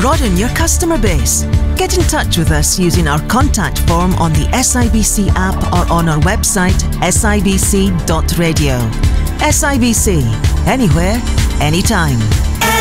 broaden your customer base? Get in touch with us using our contact form on the SIBC app or on our website sibc.radio. SIBC, anywhere, anytime.